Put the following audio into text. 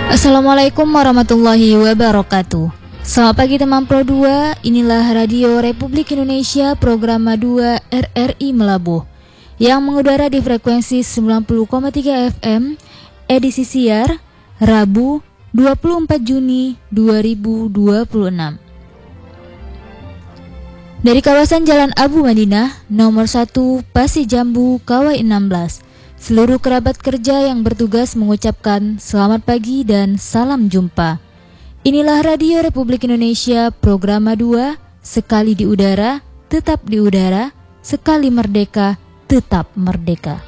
Assalamualaikum warahmatullahi wabarakatuh. Selamat pagi teman Pro 2, inilah Radio Republik Indonesia program 2 RRI Melabuh yang mengudara di frekuensi 90,3 FM, edisi siar, Rabu 24 Juni 2026. Dari kawasan Jalan Abu Madinah, nomor 1, Pasir Jambu, Kawai 16. Seluruh kerabat kerja yang bertugas mengucapkan selamat pagi dan salam jumpa. Inilah Radio Republik Indonesia program 2, sekali di udara, tetap di udara, sekali merdeka, tetap merdeka.